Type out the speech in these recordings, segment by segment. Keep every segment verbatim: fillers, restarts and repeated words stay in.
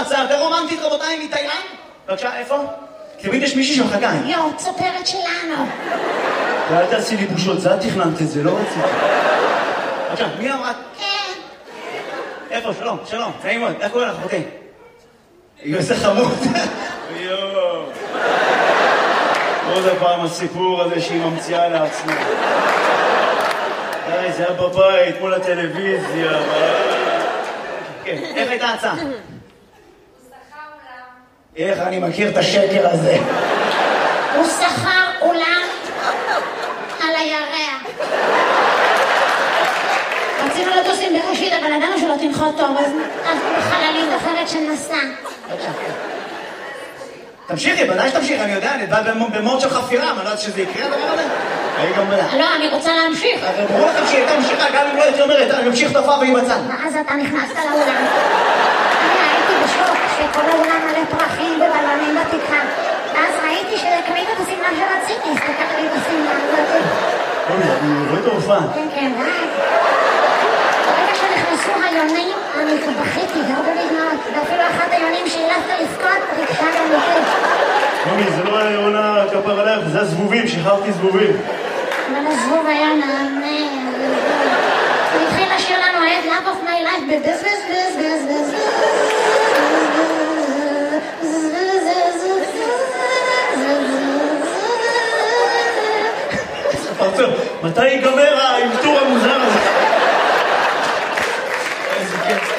הצעה יותר רומנטית, רבותיי, מתאילנד? בבקשה, איפה? תמיד יש מישהי שמחכה. יו, צופרת שלנו. ואל תעשי לי בושות, זה את תכננת את זה, לא רציתי. בבקשה, מי אמרת? כן. איפה? שלום, שלום, נעים מאוד, איך קוראים לך, אחותי? איזה חמוד. יואו. עוד הפעם הסיפור הזה שהיא ממציאה לעצמה. די, זה היה בבית, מול הטלוויזיה. כן, איך הייתה ההצעה? הוא שכר אולם. איך אני מכיר את השקר הזה? הוא שכר אולם על הירח. רצינו לטוס עם בראשית, אבל ידענו שלא תנחות טוב, אז בחללית אחרת שנסע. תמשיכי, בוודאי שתמשיכי, אני יודע, אני בא במוד של חפירה, אני לא יודעת שזה יקרה הדבר הזה. אני גם בדע. לא, אני רוצה להמשיך. הרי ברור לכם שהיא הייתה ממשיכה, גם אם לא הייתי אומרת, אני ממשיך תופעה והיא בצד. ואז אתה נכנסת לאולם. אני הייתי בשוק שכל האולם מלא פרחים ובלונים בתקרה. ואז ראיתי שקנית את השמלה שרציתי, הסתכלתי את השמלה הזאת. אוי, אני רואה את ההופעה. כן, כן, ואז. ברגע שנכנסו היונים, אני בכיתי, גרדו לי דמעות. ואפילו אחת היונים שהילפת לבכות, ריגשה גם אותי. מומי, זה לא היה עונה כפר עליך, זה הזבובים, שחררתי זבובים. אבל הזבוב היה נענה. הוא התחיל לשיר לנו את Love of my life בבז בז בז בז בז פרצוף, מתי ייגמר האלתור המוזר הזה? איזה כיף.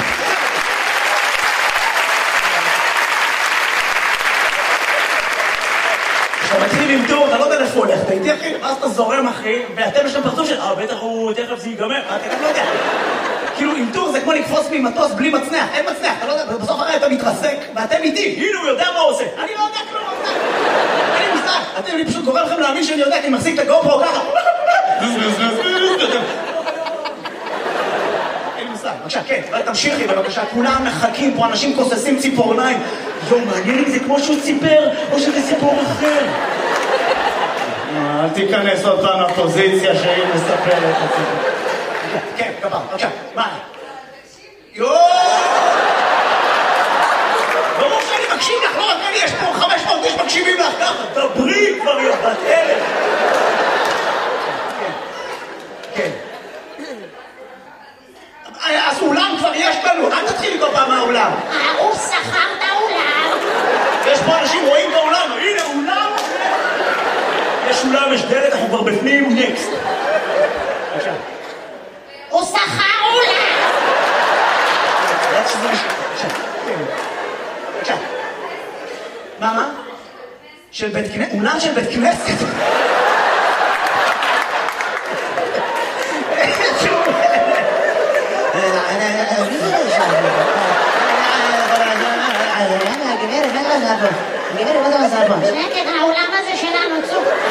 כשאתה מתחיל למתור, אתה לא יודע איפה הולך, אתה איתי אחי, ואז אתה זורם אחי, ואתם יש שם פרצוף של, אה, בטח הוא, תכף זה ייגמר, אתה גם לא יודע. כאילו, אלתור זה כמו לקפוץ ממטוס בלי מצנח, אין מצנח, אתה לא יודע, בסוף הרי אתה מתרסק, ואתם איתי, הנה הוא יודע מה הוא עושה. אני לא יודע כלום, אין לי מושג. אתם, אני פשוט גורם לכם להאמין שאני יודע, כי אני מחזיק את הגופרו ככה. אין לי מושג. בבקשה, כן, תמשיכי בבקשה, כולם מחכים פה, אנשים כוססים ציפורניים. יום, מעניין אם זה כמו שהוא ציפר, או שזה סיפור אחר. אל תיכנס עוד פעם לפוזיציה שהיא מספרת את הסיפור. כן, גבר, בבקשה, מה? יואו! ברור שאני מקשיב לך, לא רק אני, יש פה חמש מאות איש מקשיבים לך ככה, דברי כבר יא בת אלף. כן. אז אולם כבר יש לנו, אל תתחיל כל פעם מהאולם. הוא שכר את האולם. יש פה אנשים רואים באולם, הנה אולם. יש אולם, יש דלת, אנחנו כבר בפנים, נקסט. בבקשה. הוא שכר אולם. בבקשה. מה, מה? של בית כנסת? אולם של בית כנסת? שקט, האולם הזה שלנו, צוק.